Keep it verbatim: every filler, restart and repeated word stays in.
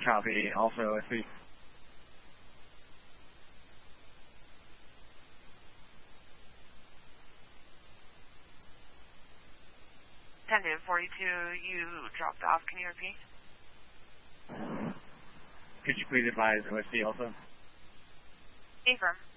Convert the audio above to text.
Copy. Also, O S C. ten to forty-two, you dropped off. Can you repeat? Could you please advise O S C also? Affirm.